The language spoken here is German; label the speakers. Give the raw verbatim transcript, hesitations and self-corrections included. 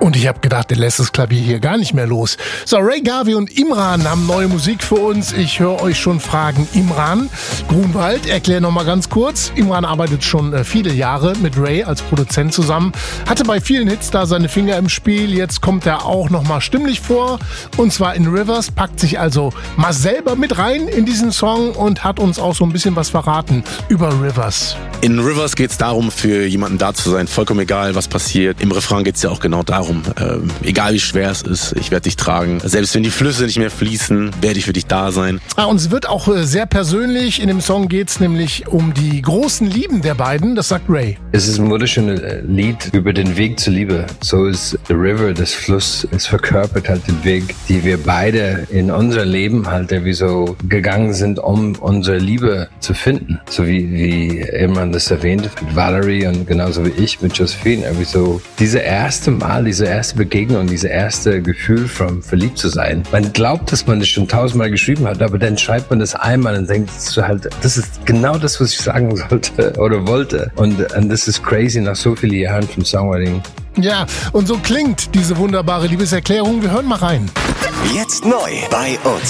Speaker 1: Und ich habe gedacht, der lässt das Klavier hier gar nicht mehr los. So, Ray Garvey und Imran haben neue Musik für uns. Ich höre euch schon fragen. Imran Grunwald, erklär noch mal ganz kurz. Imran arbeitet schon äh, viele Jahre mit Ray als Produzent zusammen. Hatte bei vielen Hits da seine Finger im Spiel. Jetzt kommt er auch noch mal stimmlich vor. Und zwar in Rivers, packt sich also mal selber mit rein in diesen Song und hat uns auch so ein bisschen was verraten über Rivers.
Speaker 2: In Rivers geht es darum, für jemanden da zu sein. Vollkommen egal, was passiert. Im Refrain geht es ja auch genau darum. Ähm, egal wie schwer es ist, ich werde dich tragen. Selbst wenn die Flüsse nicht mehr fließen, werde ich für dich da sein.
Speaker 1: Ah, und es wird auch äh, sehr persönlich. In dem Song geht es nämlich um die großen Lieben der beiden. Das sagt Ray.
Speaker 3: Es ist ein wunderschönes Lied über den Weg zur Liebe. So ist The River, das Fluss, es verkörpert halt den Weg, die wir beide in unser Leben halt irgendwie so gegangen sind, um unsere Liebe zu finden. So wie, wie Imran das erwähnt, mit Valerie und genauso wie ich mit Josephine. Irgendwie so diese erste Mal, diese erste Begegnung, diese erste Gefühl von verliebt zu sein. Man glaubt, dass man das schon tausendmal geschrieben hat, aber dann schreibt man das einmal und denkt so halt, das ist genau das, was ich sagen sollte oder wollte. Und, und das ist crazy nach so vielen Jahren vom Songwriting.
Speaker 1: Ja, und so klingt diese wunderbare Liebeserklärung. Wir hören mal rein.
Speaker 4: Jetzt neu bei uns.